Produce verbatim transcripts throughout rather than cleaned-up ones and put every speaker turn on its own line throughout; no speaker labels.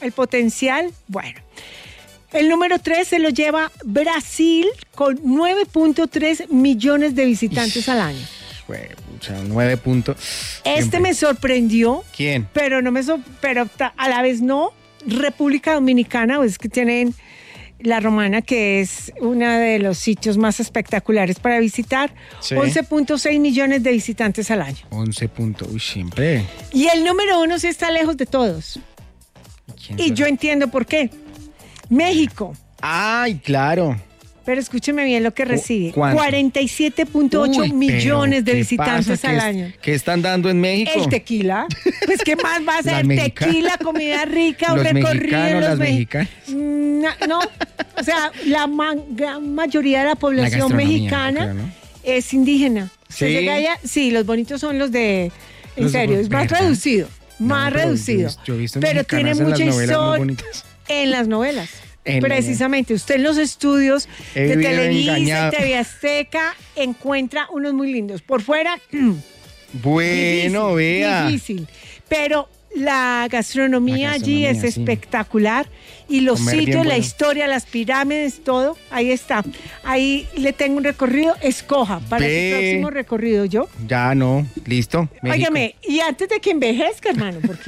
el potencial, bueno. El número tres se lo lleva Brasil con nueve punto tres millones de visitantes al año.
Bueno, o sea, nueve puntos.
Este
Siempre.
me sorprendió.
¿Quién?
Pero no me so- pero ta- a la vez no. República Dominicana, pues que tienen La Romana, que es uno de los sitios más espectaculares para visitar.
Sí.
once punto seis millones de visitantes al año.
once puntos. Uy, siempre.
Y el número uno sí está lejos de todos.
¿Quién
Y
será?
yo entiendo por qué. México.
Ay, claro.
Pero escúcheme bien lo que recibe.
¿Cuánto?
cuarenta y siete punto ocho
Uy,
millones
pero
de
¿qué
visitantes
pasa?
al
¿Qué es-
año.
¿Qué están dando en México?
El tequila. Pues, ¿qué más va a
Las
ser?
mexicanas.
Tequila, comida rica, un
Los
recorrido en
mexicanos,
los
las
me-
mexicanas.
No, no, o sea, la ma- gran mayoría de la población
gastronomía,
mexicana
yo creo, ¿no?
es indígena. Usted
¿Sí?
llega allá- sí, los bonitos son los de, en
Los de-
serio, es más
¿verdad?
reducido,
No,
más
pero
reducido.
yo- yo he visto
pero tiene
mexicanas en
mucha
las novelas muy
historia
bonitas.
en las novelas.
En-
Precisamente, usted en los estudios
He
de
vivido
Televisa
engañado.
y T V Azteca encuentra unos muy lindos. Por fuera,
Bueno,
difícil,
vea.
difícil. Pero la gastronomía,
La
allí es
gastronomía, sí.
espectacular. Y los
Comer bien
sitios, la
bueno.
historia, las pirámides, todo, ahí está. Ahí le tengo un recorrido, escoja para
Ve.
su próximo recorrido yo.
Ya no, listo. México.
Óigame, y antes de que envejezca, hermano, porque...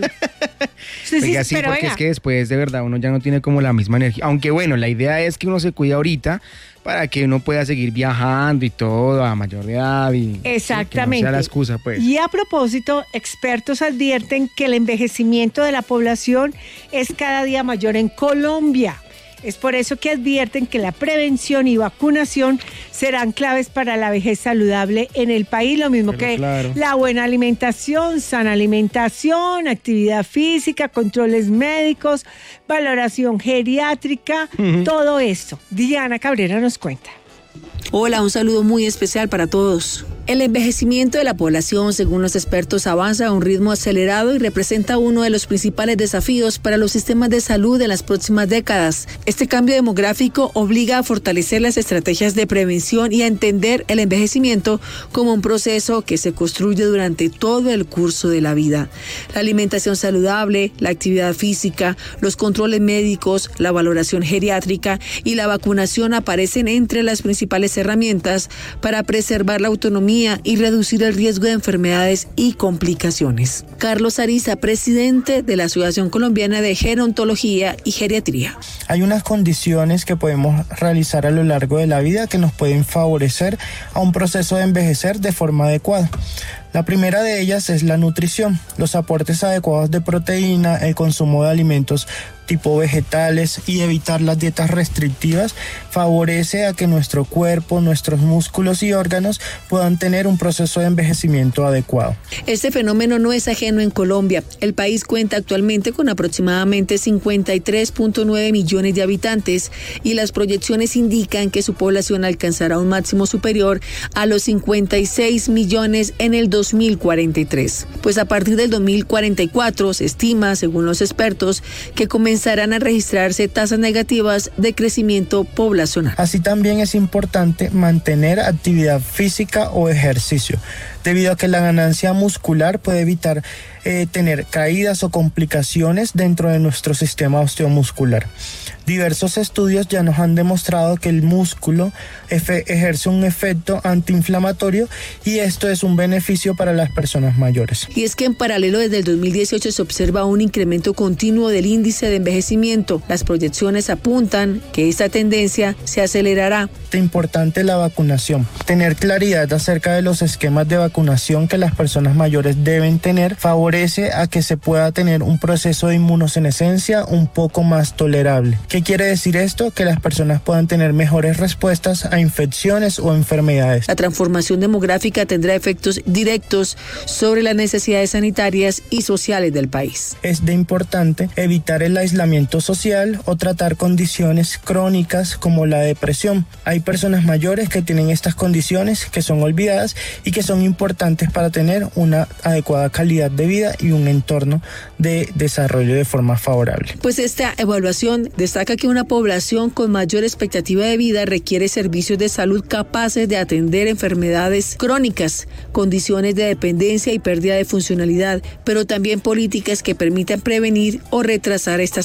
Sí, sí,
Oiga, sí,
pero
porque
venga.
es que después de verdad uno ya no tiene como la misma energía. Aunque bueno, la idea es que uno se cuide ahorita para que uno pueda seguir viajando y todo a mayor edad. Y, sí,
Exactamente.
que no sea la excusa, pues.
Y a propósito, expertos advierten que el envejecimiento de la población es cada día mayor en Colombia. Es por eso que advierten que la prevención y vacunación serán claves para la vejez saludable en el país, lo mismo
Pero
que
claro.
la buena alimentación, sana alimentación, actividad física, controles médicos, valoración geriátrica, todo esto. Diana Cabrera nos cuenta.
Hola, un saludo muy especial para todos. El envejecimiento de la población, según los expertos, avanza a un ritmo acelerado y representa uno de los principales desafíos para los sistemas de salud en las próximas décadas. Este cambio demográfico obliga a fortalecer las estrategias de prevención y a entender el envejecimiento como un proceso que se construye durante todo el curso de la vida. La alimentación saludable, la actividad física, los controles médicos, la valoración geriátrica y la vacunación aparecen entre las principales herramientas para preservar la autonomía y reducir el riesgo de enfermedades y complicaciones. Carlos Ariza, presidente de la Asociación Colombiana de Gerontología y Geriatría.
Hay unas condiciones que podemos realizar a lo largo de la vida que nos pueden favorecer a un proceso de envejecer de forma adecuada. La primera de ellas es la nutrición, los aportes adecuados de proteína, el consumo de alimentos tipo vegetales y evitar las dietas restrictivas favorece a que nuestro cuerpo, nuestros músculos y órganos puedan tener un proceso de envejecimiento adecuado.
Este fenómeno no es ajeno en Colombia. El país cuenta actualmente con aproximadamente cincuenta y tres punto nueve millones de habitantes y las proyecciones indican que su población alcanzará un máximo superior a los cincuenta y seis millones en el dos mil cuarenta y tres. Pues a partir del dos mil cuarenta y cuatro se estima, según los expertos, que comenzarán a registrarse tasas negativas de crecimiento poblacional.
Así también es importante mantener actividad física o ejercicio, debido a que la ganancia muscular puede evitar eh, tener caídas o complicaciones dentro de nuestro sistema osteomuscular. Diversos estudios ya nos han demostrado que el músculo efe- ejerce un efecto antiinflamatorio y esto es un beneficio para las personas mayores.
Y es que en paralelo desde el dos mil dieciocho se observa un incremento continuo del índice de envejecimiento. Las proyecciones apuntan que esta tendencia se acelerará.
Es importante la vacunación. Tener claridad acerca de los esquemas de vacunación que las personas mayores deben tener favorece a que se pueda tener un proceso de inmunosenescencia un poco más tolerable. ¿Qué quiere decir esto? Que las personas puedan tener mejores respuestas a infecciones o enfermedades.
La transformación demográfica tendrá efectos directos sobre las necesidades sanitarias y sociales del país.
Es de importante evitar el aislamiento social o tratar condiciones crónicas como la depresión. Hay personas mayores que tienen estas condiciones que son olvidadas y que son importantes para tener una adecuada calidad de vida y un entorno de desarrollo de forma favorable.
Pues esta evaluación destaca que una población con mayor expectativa de vida requiere servicios de salud capaces de atender enfermedades crónicas, condiciones de dependencia y pérdida de funcionalidad, pero también políticas que permitan prevenir o retrasar estas